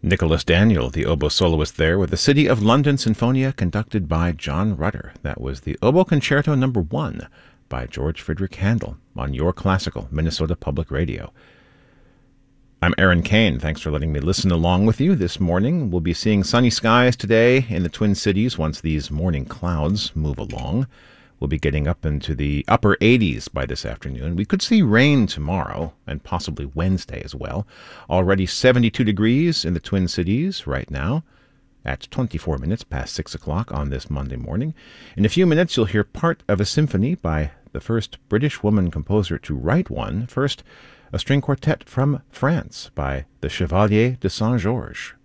Nicholas Daniel, the oboe soloist there, with the City of London Sinfonia conducted by John Rutter. That was the Oboe Concerto No. 1 by George Frideric Handel on Your Classical, Minnesota Public Radio. I'm Aaron Kane. Thanks for letting me listen along with you this morning. We'll be seeing sunny skies today in the Twin Cities once these morning clouds move along. We'll be getting up into the upper 80s by this afternoon. We could see rain tomorrow and possibly Wednesday as well. Already 72 degrees in the Twin Cities right now at 24 minutes past 6 o'clock on this Monday morning. In a few minutes, you'll hear part of a symphony by the first British woman composer to write one. First, a string quartet from France by the Chevalier de Saint-Georges.